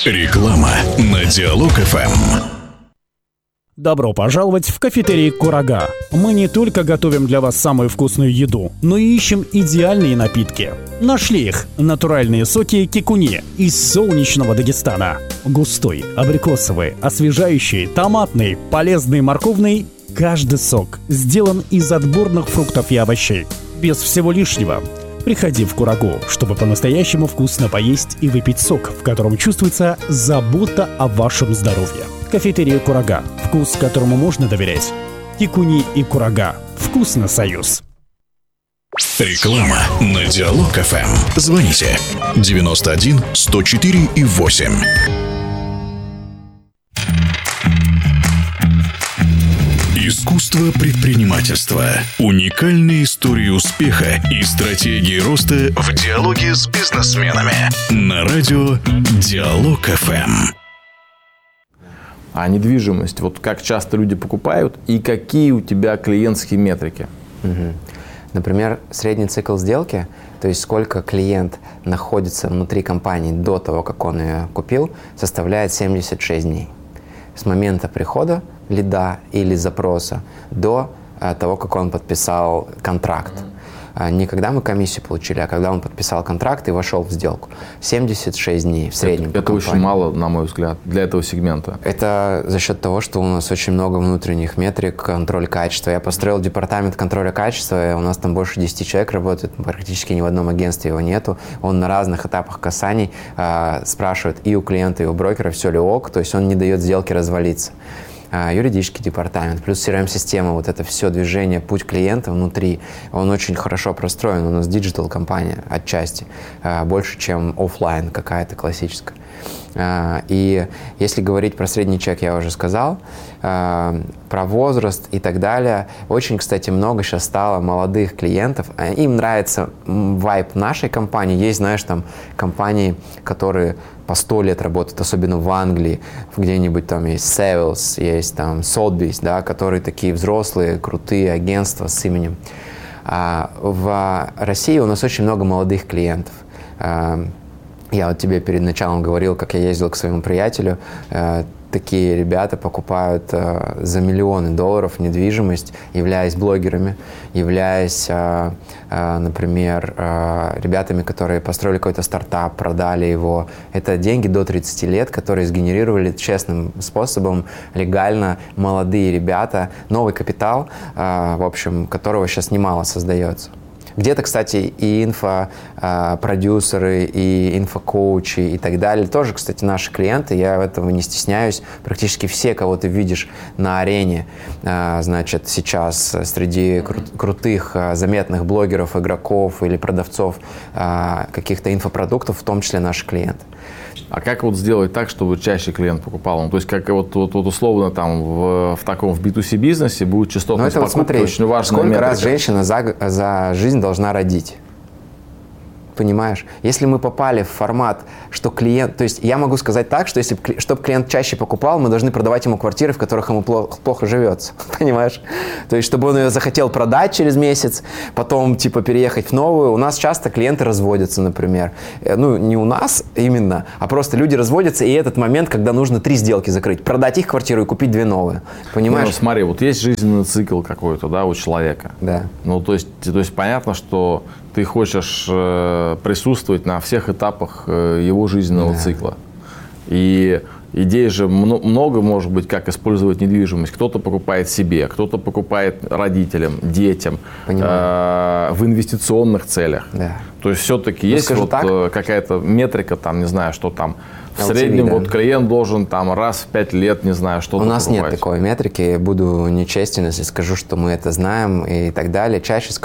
Реклама на Диалог ФМ. Добро пожаловать в кафетерий «Курага». Мы не только готовим для вас самую вкусную еду, но и ищем идеальные напитки. Нашли их – натуральные соки кикуни из солнечного Дагестана. Густой, абрикосовый, освежающий, томатный, полезный, морковный – каждый сок сделан из отборных фруктов и овощей. Без всего лишнего. Приходи в «Курагу», чтобы по-настоящему вкусно поесть и выпить сок, в котором чувствуется забота о вашем здоровье. Кафетерия «Курага». Вкус, которому можно доверять. Кикуни и «Курага». Вкусно, союз. Реклама на Диалог ФМ. Звоните 91 104 и 8. Искусство предпринимательства. Уникальные истории успеха и стратегии роста в диалоге с бизнесменами. На радио Диалог ФМ. А недвижимость, вот как часто люди покупают и какие у тебя клиентские метрики? Например, средний цикл сделки, то есть сколько клиент находится внутри компании до того, как он ее купил, составляет 76 дней. С момента прихода лида или запроса до того, как он подписал контракт. Не когда мы комиссию получили, а когда он подписал контракт и вошел в сделку. 76 дней в среднем. Это очень мало, на мой взгляд, для этого сегмента. Это за счет того, что у нас очень много внутренних метрик, контроль качества. Я построил департамент контроля качества, и у нас там больше 10 человек работает, практически ни в одном агентстве его нету. Он на разных этапах касаний спрашивает и у клиента, и у брокера, все ли ок, то есть он не дает сделке развалиться. Юридический департамент, плюс CRM-система, вот это все движение, путь клиента внутри, он очень хорошо простроен. У нас диджитал-компания отчасти, больше, чем офлайн какая-то классическая. И если говорить про средний чек, я уже сказал, про возраст и так далее. Очень, кстати, много сейчас стало молодых клиентов. Им нравится вайб нашей компании. Есть, знаешь, там компании, которые по 100 лет работают, особенно в Англии, где-нибудь там есть Savills, есть там Sotheby's, да, которые такие взрослые, крутые агентства с именем. В России у нас очень много молодых клиентов. Я вот тебе перед началом говорил, как я ездил к своему приятелю. Такие ребята покупают за миллионы долларов недвижимость, являясь блогерами, являясь, например, ребятами, которые построили какой-то стартап, продали его. Это деньги до 30 лет, которые сгенерировали честным способом, легально, молодые ребята, новый капитал, в общем, которого сейчас немало создается. Где-то, кстати, и инфопродюсеры, и инфокоучи и так далее. Тоже, кстати, наши клиенты, я этого не стесняюсь. Практически все, кого ты видишь на арене, значит, сейчас среди крутых, заметных блогеров, игроков или продавцов каких-то инфопродуктов, в том числе наши клиенты. А как вот сделать так, чтобы чаще клиент покупал? Ну, то есть, как вот условно там в B2C бизнесе будет частотность покупки, смотри, очень важная сколько метрика. раз женщина за жизнь должна родить? Понимаешь? Если мы попали в формат, что клиент... То есть я могу сказать так, что чтобы клиент чаще покупал, мы должны продавать ему квартиры, в которых ему плохо живется. Понимаешь? То есть чтобы он ее захотел продать через месяц, потом типа переехать в новую. У нас часто клиенты разводятся, например. Ну, не у нас именно, а просто люди разводятся, и этот момент, когда нужно 3 сделки закрыть. Продать их квартиру и купить 2 новые. Понимаешь? Ну, смотри, вот есть жизненный цикл какой-то, да, у человека. Да. Ну, то есть понятно, что ты хочешь присутствовать на всех этапах его жизненного цикла. И идей же много, может быть, как использовать недвижимость. Кто-то покупает себе, кто-то покупает родителям, детям, в инвестиционных целях. Да. То есть все-таки есть вот какая-то метрика, там, не знаю, что там в среднем вот клиент должен там раз в 5 лет, не знаю, что-то покупать. У нас нет такой метрики, я буду нечестен, если скажу, что мы это знаем и так далее.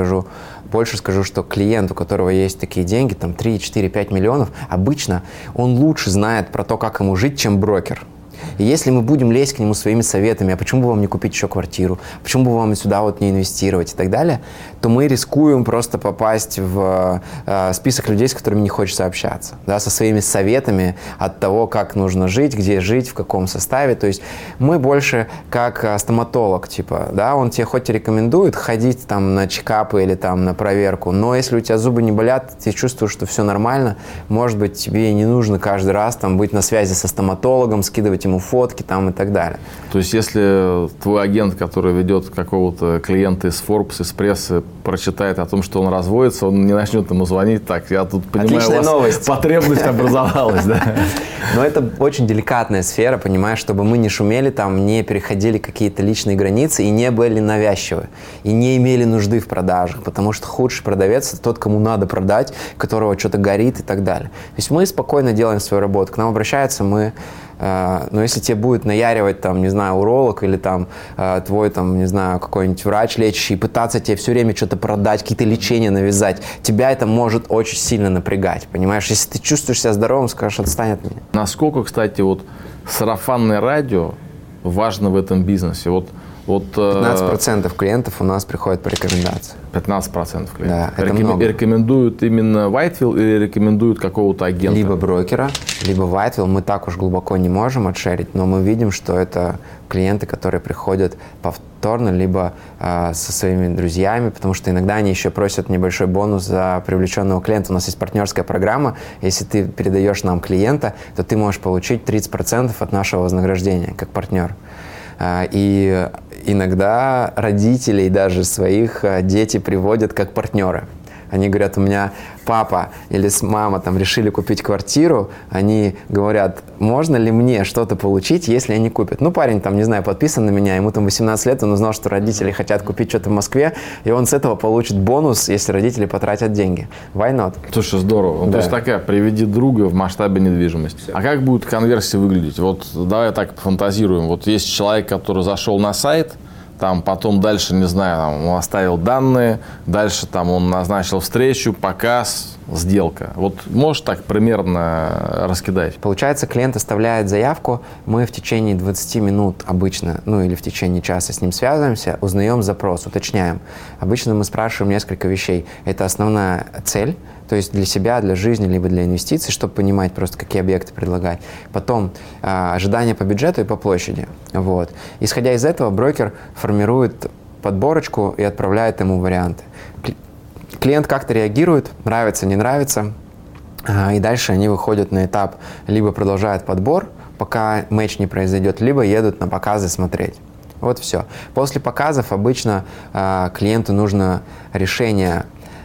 Больше скажу, что клиент, у которого есть такие деньги, там 3, 4, 5 миллионов, обычно он лучше знает про то, как ему жить, чем брокер. И если мы будем лезть к нему своими советами, а почему бы вам не купить еще квартиру, почему бы вам сюда вот не инвестировать и так далее, то мы рискуем просто попасть в список людей, с которыми не хочется общаться, да, со своими советами от того, как нужно жить, где жить, в каком составе. То есть мы больше как стоматолог, типа, да, он тебе хоть и рекомендует ходить там на чекапы или там на проверку, но если у тебя зубы не болят, ты чувствуешь, что все нормально, может быть, тебе не нужно каждый раз там быть на связи со стоматологом, скидывать ему фотки там и так далее. То есть если твой агент, который ведет какого-то клиента из Forbes, из прессы, прочитает о том, что он разводится, он не начнет ему звонить, так, я тут понимаю, отличная у вас новость. Потребность образовалась, да? Но это очень деликатная сфера, понимаешь, чтобы мы не шумели там, не переходили какие-то личные границы и не были навязчивы, и не имели нужды в продажах, потому что худший продавец – это тот, кому надо продать, которого что-то горит и так далее. То есть мы спокойно делаем свою работу, к нам обращаются, мы… Но если тебе будет наяривать, там, не знаю, уролог или там твой, там, не знаю, какой-нибудь врач лечащий, и пытаться тебе все время что-то продать, какие-то лечения навязать, тебя это может очень сильно напрягать, понимаешь? Если ты чувствуешь себя здоровым, скажешь, отстань от меня. Насколько, кстати, вот сарафанное радио важно в этом бизнесе? Вот 15% клиентов у нас приходят по рекомендации. 15% клиентов. Да, это много. Рекомендуют именно Whitefield или рекомендуют какого-то агента? Либо брокера, либо Whitefield. Мы так уж глубоко не можем отшерить, но мы видим, что это клиенты, которые приходят повторно, либо со своими друзьями, потому что иногда они еще просят небольшой бонус за привлеченного клиента. У нас есть партнерская программа. Если ты передаешь нам клиента, то ты можешь получить 30% от нашего вознаграждения как партнер. И иногда родителей даже своих дети приводят как партнеры. Они говорят, у меня папа или мама там решили купить квартиру, они говорят, можно ли мне что-то получить, если они купят. Ну, парень там, не знаю, подписан на меня, ему там 18 лет, он узнал, что родители хотят купить что-то в Москве, и он с этого получит бонус, если родители потратят деньги. Why not? Слушай, здорово. Да. То есть такая, приведи друга в масштабе недвижимости. А как будет конверсия выглядеть? Вот давай так пофантазируем. Вот есть человек, который зашел на сайт, там потом дальше, не знаю, там, он оставил данные, дальше там он назначил встречу, показ, сделка. Вот можешь так примерно раскидать? Получается, клиент оставляет заявку, мы в течение 20 минут обычно, ну или в течение часа с ним связываемся, узнаем запрос, уточняем. Обычно мы спрашиваем несколько вещей. Это основная цель, то есть для себя, для жизни, либо для инвестиций, чтобы понимать просто, какие объекты предлагать. Потом ожидания по бюджету и по площади. Вот. Исходя из этого, брокер формирует подборочку и отправляет ему варианты. Клиент как-то реагирует, нравится, не нравится, и дальше они выходят на этап, либо продолжают подбор, пока матч не произойдет, либо едут на показы смотреть. Вот все. После показов обычно клиенту нужно решение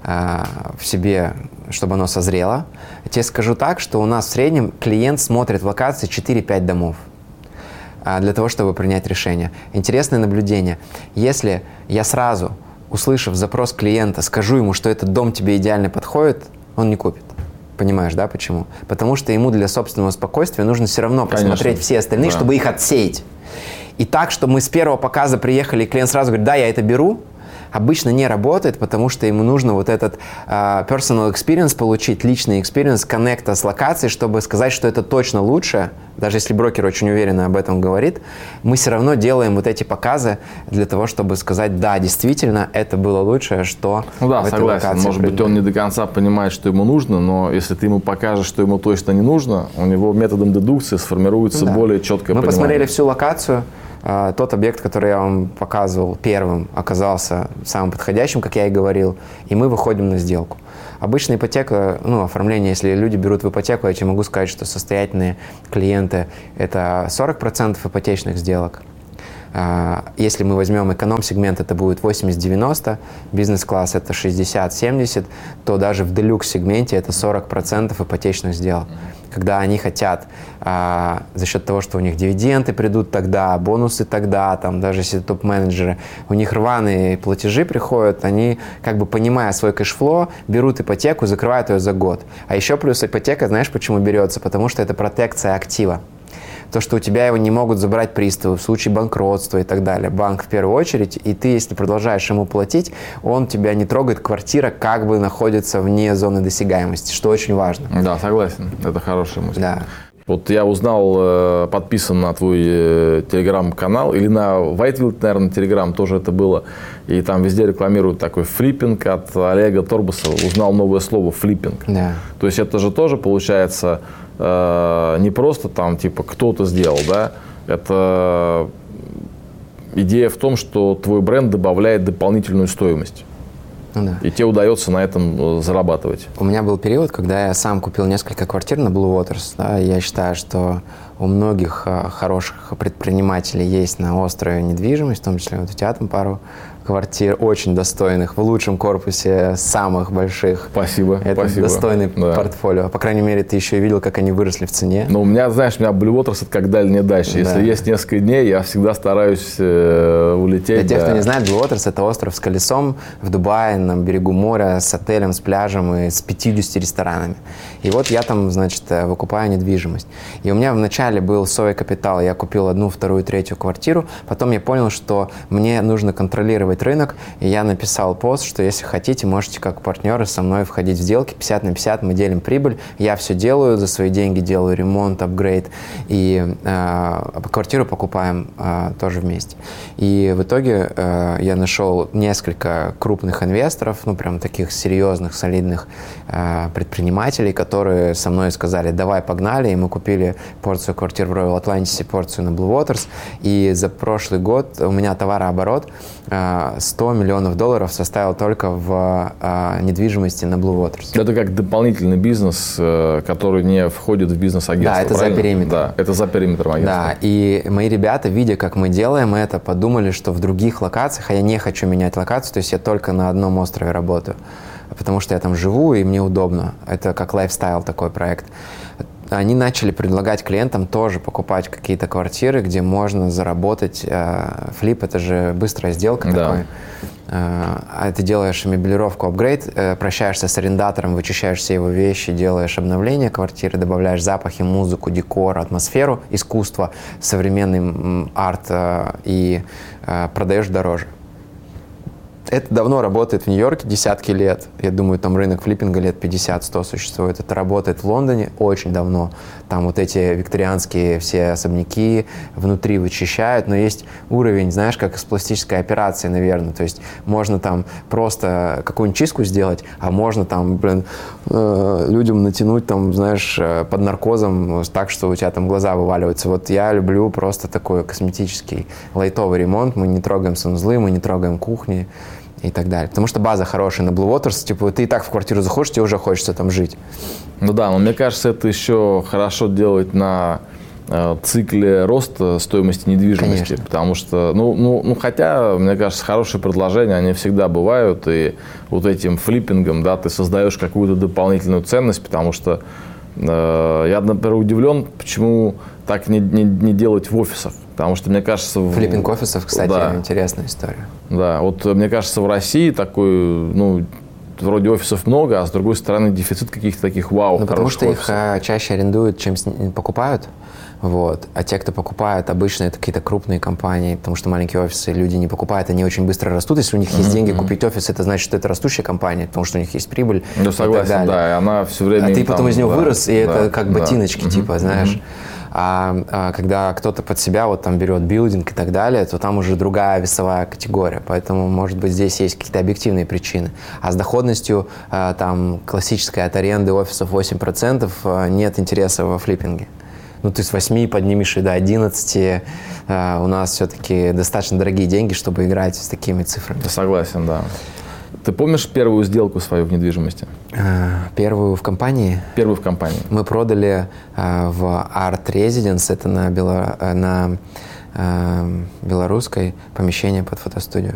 в себе, чтобы оно созрело. Я тебе скажу так, что у нас в среднем клиент смотрит в локации 4-5 домов для того, чтобы принять решение. Интересное наблюдение. Если я сразу, услышав запрос клиента, скажу ему, что этот дом тебе идеально подходит, он не купит. Понимаешь, да, почему? Потому что ему для собственного спокойствия нужно все равно посмотреть все остальные, чтобы их отсеять. И так, что мы с первого показа приехали, и клиент сразу говорит, да, я это беру, обычно не работает, потому что ему нужно вот этот personal experience получить, личный experience, коннекта с локацией, чтобы сказать, что это точно лучше. Даже если брокер очень уверенно об этом говорит, мы все равно делаем вот эти показы для того, чтобы сказать, да, действительно, это было лучшее, что ну да, в этой согласен. локации. Может быть, он не до конца понимает, что ему нужно, но если ты ему покажешь, что ему точно не нужно, у него методом дедукции сформируется более четкое понимание. Мы посмотрели всю локацию. Тот объект, который я вам показывал первым, оказался самым подходящим, как я и говорил, и мы выходим на сделку. Обычно ипотека, оформление, если люди берут в ипотеку, я тебе могу сказать, что состоятельные клиенты – это 40% ипотечных сделок. Если мы возьмем эконом-сегмент, это будет 80-90, бизнес-класс – это 60-70, то даже в делюкс-сегменте это 40% ипотечных сделок. Когда они хотят за счет того, что у них дивиденды придут тогда, бонусы тогда, там, даже если топ-менеджеры, у них рваные платежи приходят, они, как бы понимая свой кэшфлоу, берут ипотеку, закрывают ее за год. А еще плюс ипотека, знаешь, почему берется? Потому что это протекция актива. То, что у тебя его не могут забрать приставы в случае банкротства и так далее. Банк в первую очередь, и ты, если продолжаешь ему платить, он тебя не трогает, квартира как бы находится вне зоны досягаемости, что очень важно. Да, согласен. Это хорошая мысль. Да. Вот я узнал, подписан на твой телеграм-канал, или на Whitefield, наверное, телеграм тоже это было. И там везде рекламируют такой флиппинг от Олега Торбусова. Узнал новое слово флиппинг. Да. То есть это же тоже получается не просто там типа кто-то сделал, да? Это идея в том, что твой бренд добавляет дополнительную стоимость. Да. И тебе удается на этом зарабатывать. У меня был период, когда я сам купил несколько квартир на Blue Waters. Да, и я считаю, что у многих хороших предпринимателей есть на острове недвижимость, в том числе вот у тебя там пару квартир очень достойных, в лучшем корпусе, самых больших. Спасибо. Это спасибо. достойный портфолио. По крайней мере, ты еще и видел, как они выросли в цене. Ну, у меня, знаешь, у меня Blue Waters это как дальняя дача. Если Да. есть несколько дней, я всегда стараюсь улететь. Для тех, кто не знает, Blue Waters — это остров с колесом в Дубае, на берегу моря, с отелем, с пляжем и с 50 ресторанами. И вот я там, значит, выкупаю недвижимость. И у меня вначале был свой капитал. Я купил 1, 2, 3 квартиру. Потом я понял, что мне нужно контролировать рынок. И я написал пост, что если хотите, можете как партнеры со мной входить в сделки. 50 на 50 мы делим прибыль. Я все делаю, за свои деньги делаю ремонт, апгрейд. И квартиру покупаем тоже вместе. И в итоге я нашел несколько крупных инвесторов, ну прям таких серьезных, солидных предпринимателей, которые со мной сказали: давай, погнали. И мы купили порцию квартир в Royal Atlantis, порцию на Blue Waters. И за прошлый год у меня товарооборот $100 миллионов составил только в недвижимости на Blue Waters. Это как дополнительный бизнес, который не входит в бизнес-агентство. Да, это правильно? за периметром. Да, это за периметром агентства. Да, и мои ребята, видя, как мы делаем это, подумали, что в других локациях, а я не хочу менять локацию, то есть я только на одном острове работаю, потому что я там живу и мне удобно. Это как лайфстайл такой проект. Они начали предлагать клиентам тоже покупать какие-то квартиры, где можно заработать. Флип — это же быстрая сделка такой. А ты делаешь меблировку, апгрейд, прощаешься с арендатором, вычищаешь все его вещи, делаешь обновление квартиры, добавляешь запахи, музыку, декор, атмосферу, искусство, современный арт и продаешь дороже. Это давно работает в Нью-Йорке, десятки лет. Я думаю, там рынок флиппинга лет 50-100 существует. Это работает в Лондоне очень давно. Там вот эти викторианские все особняки внутри вычищают, но есть уровень, знаешь, как из пластической операции, наверное. То есть можно там просто какую-нибудь чистку сделать, а можно там, людям натянуть там, знаешь, под наркозом так, что у тебя там глаза вываливаются. Вот я люблю просто такой косметический лайтовый ремонт. Мы не трогаем санузлы, мы не трогаем кухни и так далее. Потому что база хорошая на Blue Waters. Типа ты и так в квартиру заходишь, тебе уже хочется там жить. Ну да, но мне кажется, это еще хорошо делать на цикле роста стоимости недвижимости. Конечно. Потому что, хотя, мне кажется, хорошие предложения, они всегда бывают. И вот этим флиппингом, да, ты создаешь какую-то дополнительную ценность, потому что я, например, удивлен, почему так не делать в офисах. Потому что, мне кажется... Флиппинг офисов, кстати, да. Интересная история. Да, вот мне кажется, в России такой, вроде офисов много, а с другой стороны дефицит каких-то таких вау. Ну, потому что офисов. их чаще арендуют, чем покупают. Вот. А те, кто покупают, обычно это какие-то крупные компании, потому что маленькие офисы люди не покупают, они очень быстро растут. Если у них есть деньги купить офис, это значит, что это растущая компания, потому что у них есть прибыль. Ну, согласен, да, и она все время... А ты потом из него вырос, и это как ботиночки, да. знаешь. А когда кто-то под себя вот там берет билдинг и так далее, то там уже другая весовая категория. Поэтому, может быть, здесь есть какие-то объективные причины. А с доходностью там классической от аренды офисов 8% нет интереса во флиппинге. Ну, ты с 8 поднимешь и до 11. У нас все-таки достаточно дорогие деньги, чтобы играть с такими цифрами. Я согласен, да. Ты помнишь первую сделку свою в недвижимости? Первую в компании? Первую в компании. Мы продали в Art Residence, это на Белорусской, помещение под фотостудию.